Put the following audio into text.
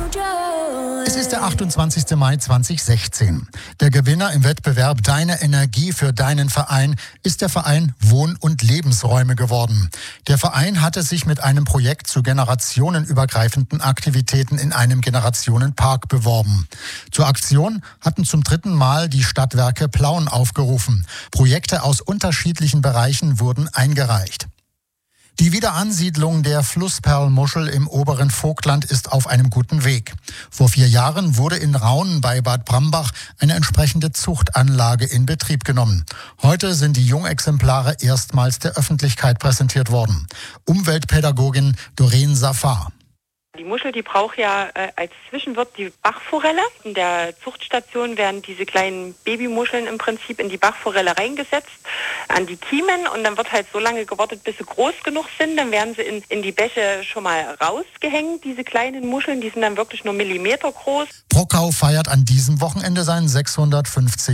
Es ist der 28. Mai 2016. Der Gewinner im Wettbewerb Deine Energie für deinen Verein ist der Verein Wohn- und Lebensräume geworden. Der Verein hatte sich mit einem Projekt zu generationenübergreifenden Aktivitäten in einem Generationenpark beworben. Zur Aktion hatten zum 3. Mal die Stadtwerke Plauen aufgerufen. Projekte aus unterschiedlichen Bereichen wurden eingereicht. Die Wiederansiedlung der Flussperlmuschel im oberen Vogtland ist auf einem guten Weg. Vor 4 Jahren wurde in Raunen bei Bad Brambach eine entsprechende Zuchtanlage in Betrieb genommen. Heute sind die Jungexemplare erstmals der Öffentlichkeit präsentiert worden. Umweltpädagogin Doreen Safar. Die Muschel, die braucht ja als Zwischenwirt die Bachforelle. In der Zuchtstation werden diese kleinen Babymuscheln im Prinzip in die Bachforelle reingesetzt, an die Kiemen, und dann wird halt so lange gewartet, bis sie groß genug sind. Dann werden sie in die Bäche schon mal rausgehängt, diese kleinen Muscheln, die sind dann wirklich nur Millimeter groß. Brockau feiert an diesem Wochenende sein 650.